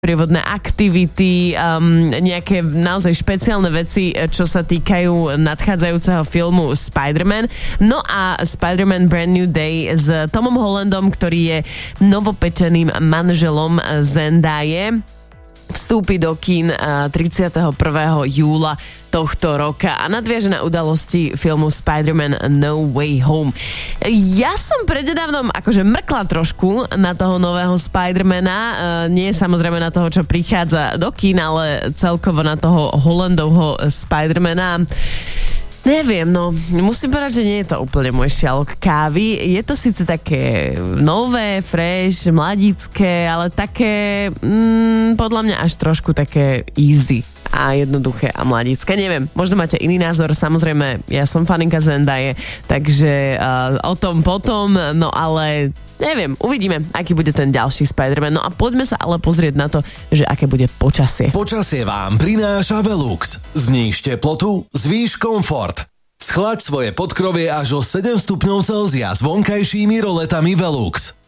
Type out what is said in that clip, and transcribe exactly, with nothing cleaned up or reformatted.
prievodné aktivity, um, nejaké naozaj špeciálne veci, čo sa týkajú nadchádzajúceho filmu Spider-Man. No a Spider-Man Brand New Day s Tomom Hollandom, ktorý je novopečeným manželom Zendaye, vstúpi do kín tridsiateho prvého júla tohto roka a nadviaže na udalosti filmu Spider-Man No Way Home. Ja som prednedávnom akože mrkla trošku na toho nového Spider-mana, nie samozrejme na toho, čo prichádza do kín, ale celkovo na toho Hollandovho Spider-mana. Neviem, no, musím povedať, že nie je to úplne môj šialok kávy. Je to síce také nové, fresh, mladícké, ale také, mm, podľa mňa až trošku také easy a jednoduché a mladícké. Neviem, možno máte iný názor, samozrejme, ja som faninka Zendaye, takže uh, o tom potom, no ale neviem, uvidíme, aký bude ten ďalší Spider-Man. No a poďme sa ale pozrieť na to, že aké bude počasie. Počasie vám prináša Velux. Zníž teplotu, zvýš komfort. Schlaď svoje podkrovie až o sedem stupňov Celzia s vonkajšími roletami Velux.